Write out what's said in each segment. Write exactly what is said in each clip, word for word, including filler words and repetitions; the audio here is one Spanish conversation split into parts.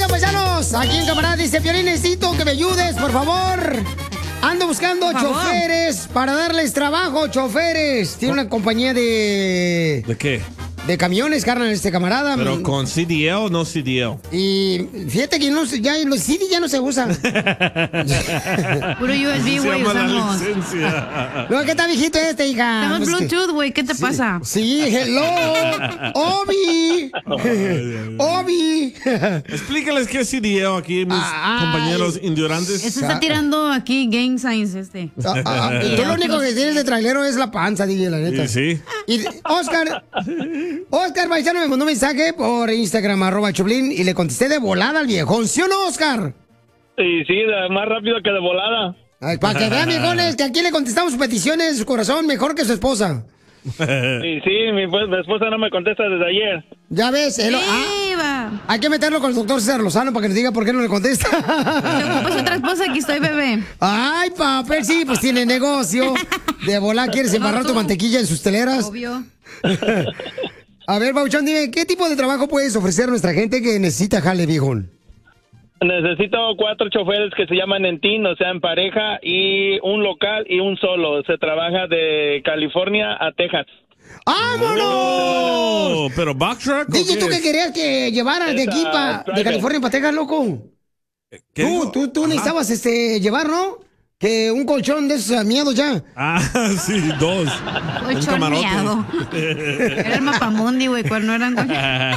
Oigan, paisanos, aquí en camarada dice, Piolín, necesito que me ayudes, por favor. Ando buscando choferes para darles trabajo, choferes. Tiene una compañía de... ¿De qué? De camiones, carnal, este camarada. ¿Pero con C D L o no C D L? Y fíjate que no, ya, los C D ya no se usan. Puro U S B, güey, usamos. No, ¿qué está viejito este, hija? Estamos Pues Bluetooth, güey, ¿qué te sí, pasa? Sí, hello. Obi. Obi. Explícales qué es C D L aquí, mis Ay. compañeros ignorantes. Eso está tirando aquí gang signs este. Ah, ah, y tú lo único que tienes de trailero es la panza, D J, la neta. Sí, sí. Y Oscar, Oscar Paisano me mandó un mensaje por Instagram, arroba Choplin, y le contesté de volada al viejón. ¿Sí o no, Oscar? Sí, sí, de- más rápido que de volada. Ay, para que vean, viejones, que aquí le contestamos sus peticiones de su corazón mejor que su esposa. Sí, sí, mi, pues, mi esposa no me contesta desde ayer. Ya ves, el- ah, hay que meterlo con el doctor César Lozano para que nos diga por qué no le contesta. Te ocupas otra esposa, aquí estoy, bebé. Ay, papel, sí, pues tiene negocio. De volar, ¿quieres embarrar tu mantequilla en sus teleras? Obvio. A ver, Bauchón, dime, ¿qué tipo de trabajo puedes ofrecer a nuestra gente que necesita jale, viejón? Necesito cuatro choferes que se llaman en team, o sea, en pareja, y un local y un solo. Se trabaja de California a Texas. ¡Vámonos! Oh, ¿pero back truck o D J, qué ¿tú qué es? querías que llevaras de Es, aquí ah, pa, de driver. California para Texas, loco? ¿Qué Tú, dijo? tú, tú Ajá. necesitabas este, llevar, ¿no? Que un colchón de esos miedos ya. Ah, sí, dos. Un Colchón camarote. miado. Era el mapamundi, güey, cuando no eran güey.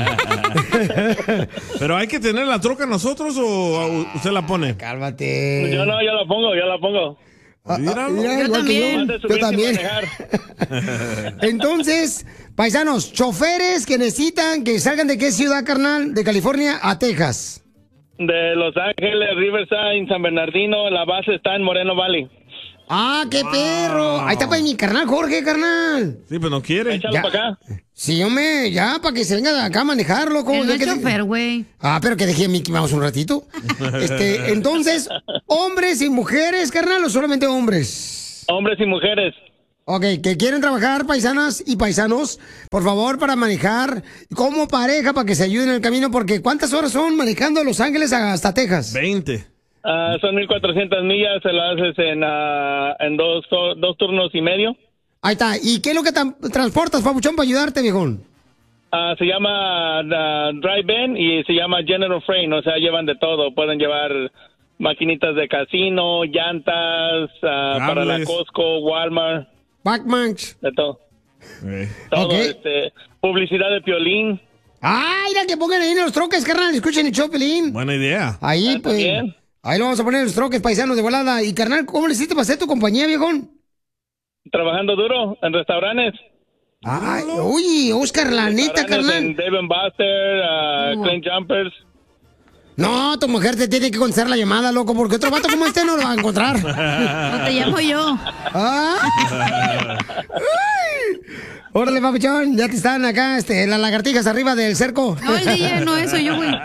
¿Pero hay que tener la troca nosotros o usted la pone? Cálmate. Yo no, yo la pongo, yo la pongo. Ah, Míralo. mira, Yo igual que también. yo. Antes de Yo subirte y también. manejar. Entonces, paisanos, choferes que necesitan que salgan de qué ciudad, carnal, de California a Texas. De Los Ángeles, Riverside, San Bernardino, la base está en Moreno Valley. ¡Ah, qué perro! Ahí está pues mi carnal Jorge, carnal. Sí, pero no quiere. Échalo Ya. para acá. Sí, hombre, ya, para que se venga de acá a manejar, loco. Él no Ya es que- chofer, güey. Ah, pero que dejé a Mickey Mouse un ratito. Este, entonces, ¿hombres y mujeres, carnal, o solamente hombres? Hombres y mujeres. Ok, que quieren trabajar, paisanas y paisanos, por favor, para manejar como pareja, para que se ayuden en el camino, porque ¿cuántas horas son manejando de Los Ángeles hasta Texas? veinte. Ah, son mil cuatrocientas millas, se lo haces en, ah, en dos, dos turnos y medio. Ahí está. ¿Y qué es lo que tan- transportas, papuchón, para ayudarte, viejón? Ah, se llama ah, Drive-In y se llama General Freight, o sea, llevan de todo. Pueden llevar maquinitas de casino, llantas, ah, para la Cables. Costco, Walmart, Backmanch. de todo. Eh. Todo, Ok. este, publicidad de Piolín. ¡Ay, mira que pongan ahí en los troques, carnal! Escuchen el Chopelín. Buena idea. Ahí, Ah, pues. también. Ahí lo vamos a poner en los troques, paisanos de volada. Y, carnal, ¿cómo le hiciste para hacer tu compañía, viejón? Trabajando duro en restaurantes. Ay, uy, Oscar, la neta, Restaurantes carnal. en Dave and Buster, ah, Clean Jumpers. No, tu mujer te tiene que contestar la llamada, loco, porque otro vato como este no lo va a encontrar. O te llamo yo. Ah. Ay. Órale, papuchón, ya te están acá, este, las lagartijas arriba del cerco. No, el D J no, eso yo, güey.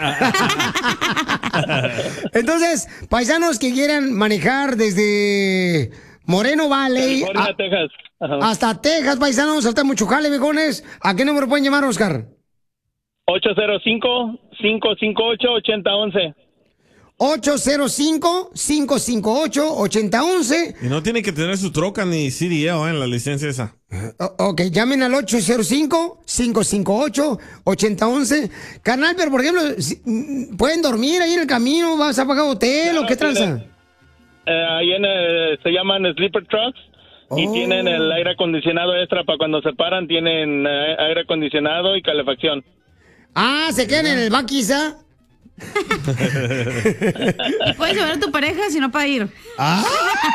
Entonces, paisanos que quieran manejar desde Moreno Valley California, a- Texas. Ajá. hasta Texas, paisanos, hasta mucho jale, viejones, ¿a qué número pueden llamar, Oscar? ocho cero cinco, cinco cinco ocho, ocho cero uno uno. ocho cero cinco, cinco cinco ocho, ocho cero uno uno. Y no tiene que tener su troca ni C D L eh, en la licencia esa. O- ok, llamen al ocho cero cinco, cinco cinco ocho, ocho cero uno uno. Carnal, pero por ejemplo, si- mm, ¿pueden dormir ahí en el camino? ¿Vas a pagar hotel o qué Claro, tranza? tiene- Eh, ahí en el- se llaman sleeper trucks y Oh. tienen el aire acondicionado extra para cuando se paran, tienen eh, aire acondicionado y calefacción. Ah, se quedan en el baquiza. Y puedes llevar a tu pareja si no para ir. Ah.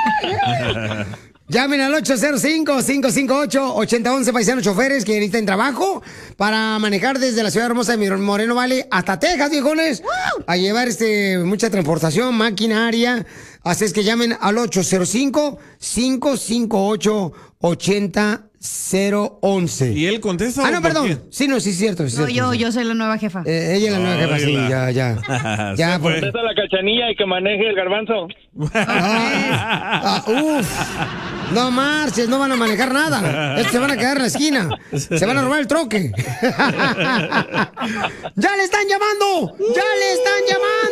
Llamen al ocho cero cinco, cinco cinco ocho, ocho cero uno uno, paisanos choferes que necesitan trabajo para manejar desde la ciudad hermosa de Moreno Valley hasta Texas, viejones, a llevar este mucha transportación, maquinaria. Así es que llamen al ocho cero cinco, cinco cinco ocho, ocho cero uno uno. ¿Y él contesta? Ah, o no, por perdón. qué? Sí, no, sí, es cierto. Sí, es No, cierto, yo, sí. yo soy la nueva jefa. Eh, ella es la nueva jefa, sí, ya, ya. Ya, Se pues. fue. Esa es la cachanilla y que maneje el garbanzo. Ah, uf. No marches, no van a manejar nada. Estos se van a quedar en la esquina. Se van a robar el troque. ¡Ya le están llamando! ¡Ya le están llamando!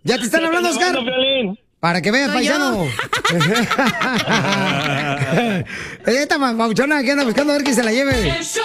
Ya te están hablando, Oscar. Para que veas, Soy paisano. Esta mauchona que anda buscando a ver quién se la lleve.